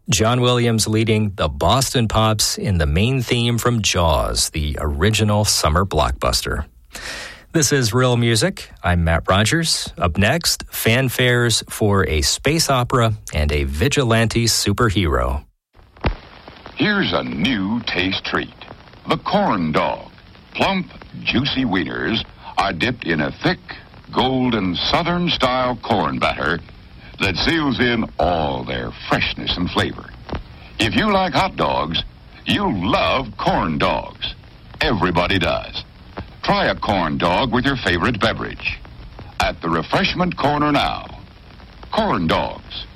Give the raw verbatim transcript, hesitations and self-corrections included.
John Williams leading the Boston Pops in the main theme from Jaws, the original summer blockbuster. This is Real Music. I'm Matt Rogers. Up next, fanfares for a space opera and a vigilante superhero. Here's a new taste treat. The corn dog. Plump, juicy wieners are dipped in a thick, golden Southern-style corn batter that seals in all their freshness and flavor. If you like hot dogs, you'll love corn dogs. Everybody does. Try a corn dog with your favorite beverage. At the refreshment corner now. Corn dogs.